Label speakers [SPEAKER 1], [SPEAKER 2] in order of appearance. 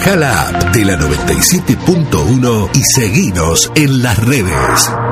[SPEAKER 1] Bajá la app de la 97.1 y seguinos en las redes.